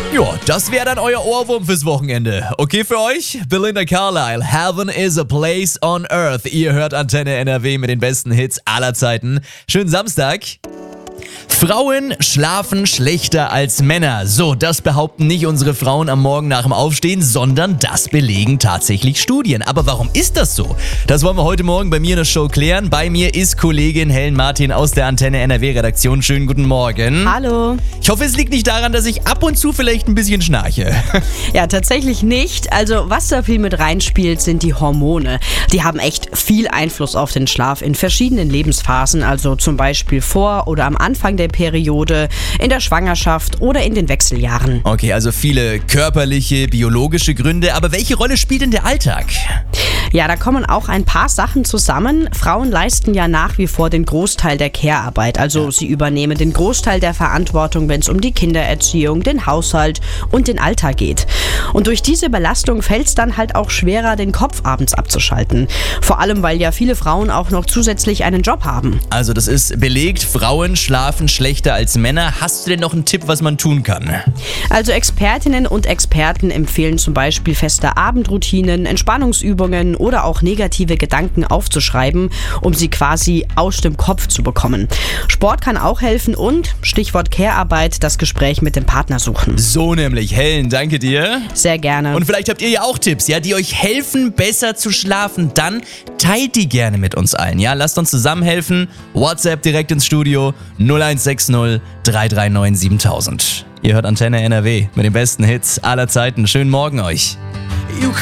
Ja, das wäre dann euer Ohrwurm fürs Wochenende. Okay für euch? Belinda Carlisle, Heaven is a place on earth. Ihr hört Antenne NRW mit den besten Hits aller Zeiten. Schönen Samstag. Frauen schlafen schlechter als Männer. So, das behaupten nicht unsere Frauen am Morgen nach dem Aufstehen, sondern das belegen tatsächlich Studien. Aber warum ist das so? Das wollen wir heute Morgen bei mir in der Show klären. Bei mir ist Kollegin Helen Martin aus der Antenne NRW-Redaktion. Schönen guten Morgen. Hallo. Ich hoffe, es liegt nicht daran, dass ich ab und zu vielleicht ein bisschen schnarche. Ja, tatsächlich nicht. Also was da viel mit reinspielt, sind die Hormone. Die haben echt viel Einfluss auf den Schlaf in verschiedenen Lebensphasen. Also zum Beispiel vor oder am Anfang der Periode, in der Schwangerschaft oder in den Wechseljahren. Okay, also viele körperliche, biologische Gründe. Aber welche Rolle spielt denn der Alltag? Ja, da kommen auch ein paar Sachen zusammen. Frauen leisten ja nach wie vor den Großteil der Care-Arbeit. Also sie übernehmen den Großteil der Verantwortung, wenn es um die Kindererziehung, den Haushalt und den Alltag geht. Und durch diese Belastung fällt es dann halt auch schwerer, den Kopf abends abzuschalten. Vor allem, weil ja viele Frauen auch noch zusätzlich einen Job haben. Also das ist belegt, Frauen schlafen schlechter als Männer. Hast du denn noch einen Tipp, was man tun kann? Also Expertinnen und Experten empfehlen zum Beispiel feste Abendroutinen, Entspannungsübungen oder auch negative Gedanken aufzuschreiben, um sie quasi aus dem Kopf zu bekommen. Sport kann auch helfen und, Stichwort Care-Arbeit, das Gespräch mit dem Partner suchen. So nämlich. Helen, danke dir. Sehr gerne. Und vielleicht habt ihr ja auch Tipps, ja, die euch helfen, besser zu schlafen. Dann teilt die gerne mit uns allen. Ja, lasst uns zusammen helfen. WhatsApp direkt ins Studio 0160 339 7000. Ihr hört Antenne NRW mit den besten Hits aller Zeiten. Schönen Morgen euch.